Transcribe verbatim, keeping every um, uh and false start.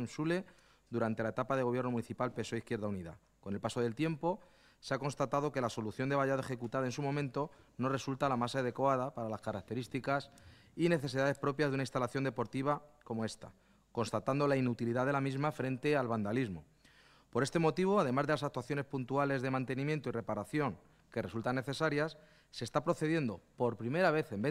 en Sule durante la etapa de gobierno municipal P S O E Izquierda Unida. Con el paso del tiempo, se ha constatado que la solución de vallado ejecutada en su momento no resulta la más adecuada para las características y necesidades propias de una instalación deportiva como esta, constatando la inutilidad de la misma frente al vandalismo. Por este motivo, además de las actuaciones puntuales de mantenimiento y reparación que resultan necesarias, se está procediendo por primera vez en